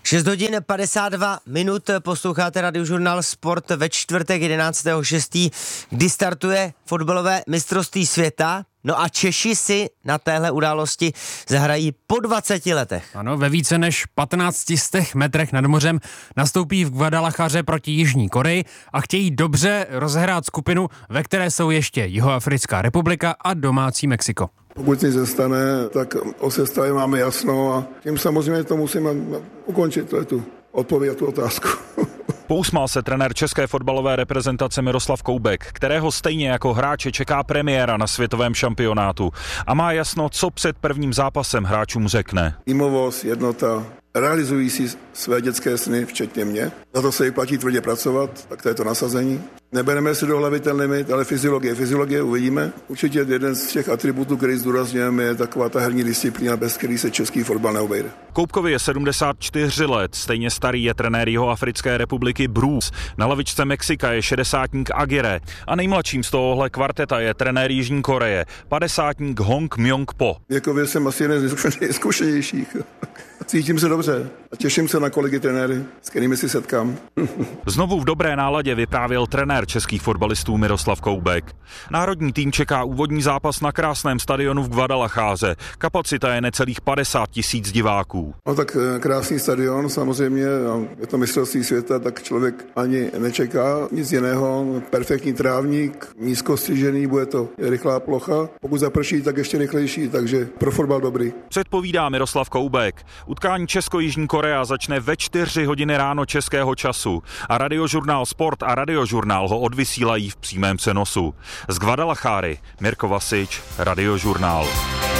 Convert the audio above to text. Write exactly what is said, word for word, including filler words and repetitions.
šest hodin padesát dva minut, posloucháte Radiožurnál Sport ve čtvrtek jedenáctého šestého kdy startuje fotbalové mistrovství světa. No a Češi si na téhle události zahrají po dvaceti letech. Ano, ve více než patnácti stech metrech nad mořem nastoupí v Guadalajaře proti Jižní Koreji a chtějí dobře rozehrát skupinu, ve které jsou ještě Jihoafrická republika a domácí Mexiko. Pokud nic stane, tak o sestavě máme jasno a tím samozřejmě to musíme ukončit, to je tu odpověď tu otázku. Pousmál se trenér české fotbalové reprezentace Miroslav Koubek, kterého stejně jako hráče čeká premiéra na světovém šampionátu a má jasno, co před prvním zápasem hráčům řekne. Týmovost, jednota, realizují si své dětské sny, včetně mě. Za to se vyplatí tvrdě pracovat, tak to je to nasazení. Nebereme si do hlavy ten limit, ale fyziologie, fyziologie uvidíme. Určitě jeden z těch atributů, který zdůrazňujeme, je taková ta herní disciplína, bez který se český fotbal neobejde. Koubkovi je sedmdesát čtyři let, stejně starý je trenér Jihoafrické republiky Bruce. Na lavičce Mexika je šedesátník Aguirre a nejmladším z tohohle kvarteta je trenér Jižní Koreje, padesátník Hong Myong-po. Věkově jsem asi jeden z nejzkušenějších. Cítím se dobře a těším se na kolegy trenéry, s kterými si setkám. Znovu v dobré náladě vyprávěl trenér českých fotbalistů Miroslav Koubek. Národní tým čeká úvodní zápas na krásném stadionu v Guadalajáře. Kapacita je necelých padesát tisíc diváků. No tak krásný stadion, samozřejmě, je to mistrovství světa, tak člověk ani nečeká nic jiného. Perfektní trávník, nízko střížený, bude to rychlá plocha. Pokud zaprší, tak ještě rychlejší, takže pro fotbal dobrý. Předpovídá Miroslav Koubek. Utkání Česko-Jižní Korea začne ve čtyři hodiny ráno českého času a Radiožurnál Sport a Radiožurnál ho odvysílají v přímém přenosu. Z Guadalajáry Mirko Vasič, Radiožurnál.